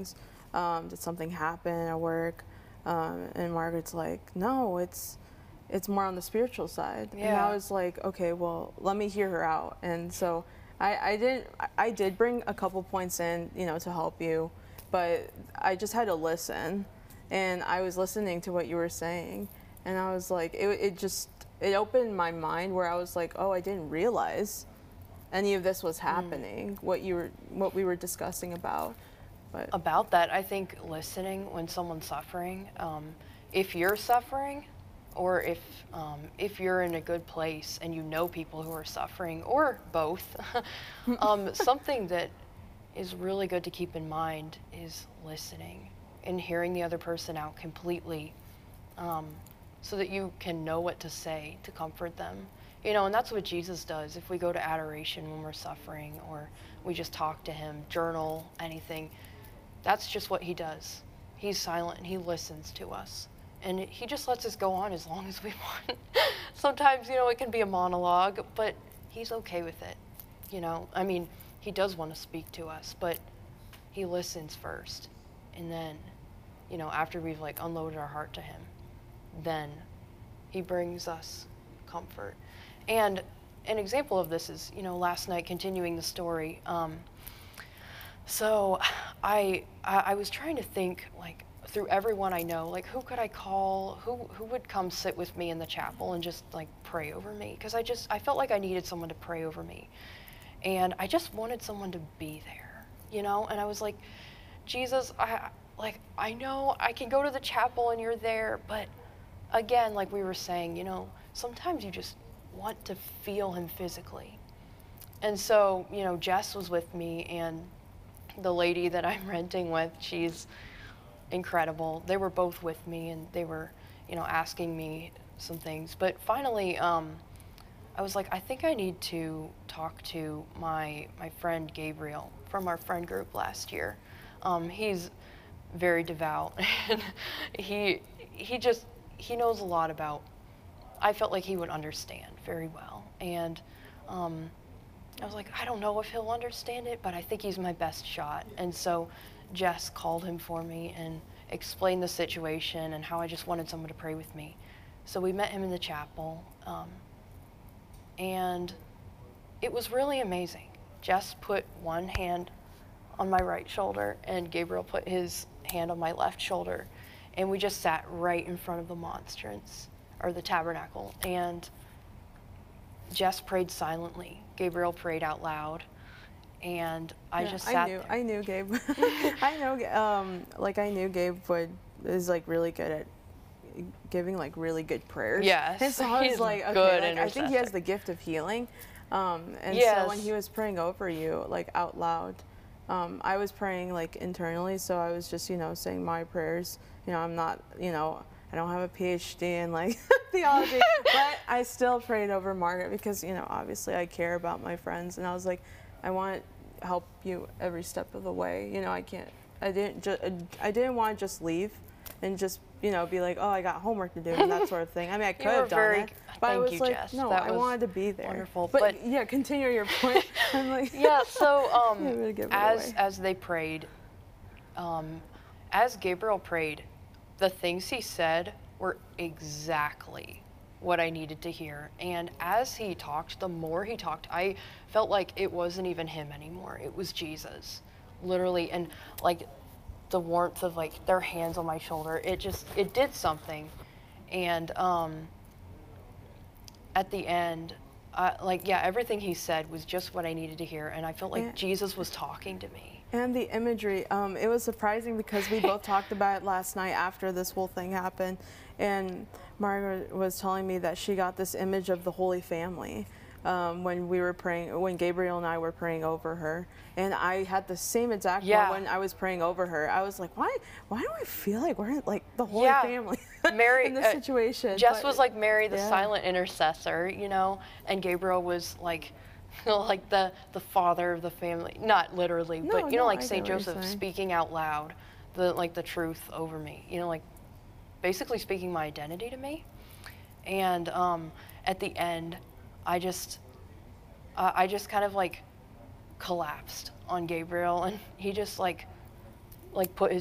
things? Did something happen at work? And Margaret's like, no, it's more on the spiritual side. And Yeah. I was like, okay, well, let me hear her out. And so I did bring a couple points in, you know, to help you, but I just had to listen. And I was listening to what you were saying, and I was like, it opened my mind where I was like, oh, I didn't realize any of this was happening, what we were discussing about. But About that, I think listening when someone's suffering, if you're suffering, or if you're in a good place and you know people who are suffering, or both, something that is really good to keep in mind is listening and hearing the other person out completely, so that you can know what to say to comfort them. You know, and that's what Jesus does. If we go to adoration when we're suffering, or we just talk to him, journal, anything, that's just what he does. He's silent and he listens to us. And he just lets us go on as long as we want. Sometimes, you know, it can be a monologue, but he's okay with it. You know, I mean, he does want to speak to us, but he listens first. And then, you know, after we've like unloaded our heart to him, then he brings us comfort. And an example of this is, you know, last night, continuing the story, so I was trying to think, like, through everyone I know, like, who could I call, who would come sit with me in the chapel and just like pray over me? Because I felt like I needed someone to pray over me, and I just wanted someone to be there, you know. And I was like, Jesus, I know I can go to the chapel and you're there, but again, like we were saying, you know, sometimes you just want to feel him physically. And so, you know, Jess was with me, and the lady that I'm renting with, she's incredible. They were both with me, and they were, you know, asking me some things. But finally, I was like, I think I need to talk to my friend Gabriel from our friend group last year. He's very devout, and he knows a lot about. I felt like he would understand very well, and I was like, I don't know if he'll understand it, but I think he's my best shot. And so Jess called him for me and explained the situation and how I just wanted someone to pray with me. So we met him in the chapel, and it was really amazing. Jess put one hand on my right shoulder, and Gabriel put his hand on my left shoulder, and we just sat right in front of the monstrance, or the tabernacle, and Jess prayed silently. Gabriel prayed out loud, and I just sat there. I knew Gabe. I knew Gabe is like really good at giving like really good prayers. Yes, and so I was he's like, okay, good like, I think he has intercessor. the gift of healing. And Yes. so when he was praying over you, like out loud, I was praying like internally. So I was just, you know, saying my prayers. You know, I'm not, you know, I don't have a PhD in like theology, but I still prayed over Margaret because, you know, obviously I care about my friends, and I was like, I want to help you every step of the way. You know, I didn't want to just leave and just, you know, be like, oh, I got homework to do and that sort of thing. I mean, I could have done it, but I was like, Jess. no, That I was wanted to be there. wonderful. But yeah, continue your point. I'm like, Yeah, so I'm gonna give it away. as they prayed, as Gabriel prayed, the things he said were exactly what I needed to hear. And as he talked, the more he talked, I felt like it wasn't even him anymore. It was Jesus, literally. And like the warmth of like their hands on my shoulder, it did something. And at the end, everything he said was just what I needed to hear. And I felt like Jesus was talking to me. And the imagery, it was surprising because we both talked about it last night after this whole thing happened. And Margaret was telling me that she got this image of the Holy Family when we were praying, when Gabriel and I were praying over her. And I had the same exact one when I was praying over her. I was like, why do I feel like we're like the Holy Family Mary, in this situation? Jess was like Mary, the silent intercessor, you know, and Gabriel was like, like the father of the family, not literally, but you know, like Saint Joseph speaking out loud, the truth over me, you know, like basically speaking my identity to me. And at the end, I just kind of like collapsed on Gabriel, and he just like like put his